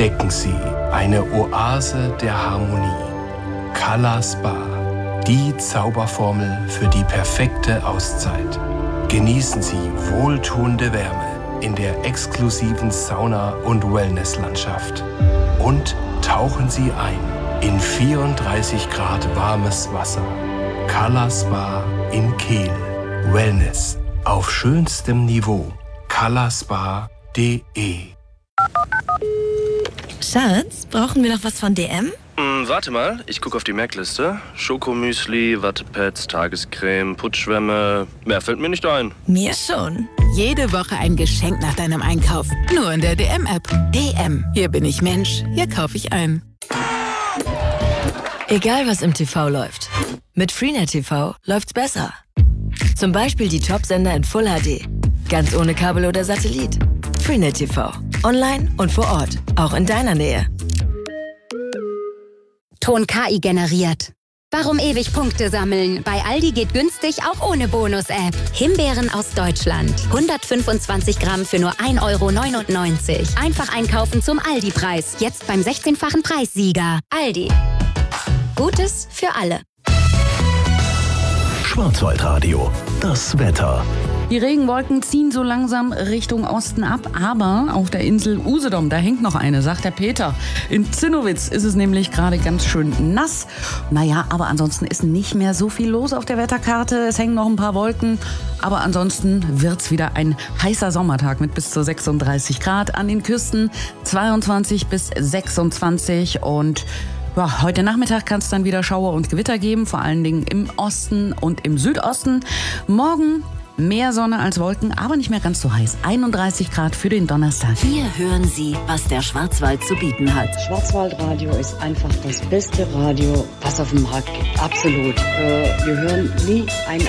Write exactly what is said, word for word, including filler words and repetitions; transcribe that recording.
Entdecken Sie eine Oase der Harmonie. Color Spa, die Zauberformel für die perfekte Auszeit. Genießen Sie wohltuende Wärme in der exklusiven Sauna- und Wellnesslandschaft. Und tauchen Sie ein in vierunddreißig Grad warmes Wasser. Color Spa in Kehl. Wellness auf schönstem Niveau. color spa punkt de. Schatz, brauchen wir noch was von D M? Hm, warte mal, ich gucke auf die Merkliste. Schokomüsli, Wattepads, Tagescreme, Putzschwämme. Mehr fällt mir nicht ein. Mir schon. Jede Woche ein Geschenk nach deinem Einkauf. Nur in der D M-App. D M. Hier bin ich Mensch. Hier kaufe ich ein. Egal, was im T V läuft. Mit Freenet T V läuft's besser. Zum Beispiel die Top-Sender in Full H D. Ganz ohne Kabel oder Satellit. Freenet T V. Online und vor Ort. Auch in deiner Nähe. Ton K I generiert. Warum ewig Punkte sammeln? Bei Aldi geht günstig auch ohne Bonus-App. Himbeeren aus Deutschland. hundertfünfundzwanzig Gramm für nur ein Euro neunundneunzig. Einfach einkaufen zum Aldi-Preis. Jetzt beim sechzehnfachen Preissieger. Aldi. Gutes für alle. Schwarzwaldradio, das Wetter. Die Regenwolken ziehen so langsam Richtung Osten ab, aber auf der Insel Usedom, da hängt noch eine, sagt der Peter. In Zinnowitz ist es nämlich gerade ganz schön nass. Naja, aber ansonsten ist nicht mehr so viel los auf der Wetterkarte. Es hängen noch ein paar Wolken, aber ansonsten wird's wieder ein heißer Sommertag mit bis zu sechsunddreißig Grad. An den Küsten zweiundzwanzig bis sechsundzwanzig und ja, heute Nachmittag kann es dann wieder Schauer und Gewitter geben, vor allen Dingen im Osten und im Südosten. Morgen mehr Sonne als Wolken, aber nicht mehr ganz so heiß. einunddreißig Grad für den Donnerstag. Hier hören Sie, was der Schwarzwald zu bieten hat. Schwarzwaldradio ist einfach das beste Radio, was auf dem Markt gibt. Absolut. Äh, wir hören nie ein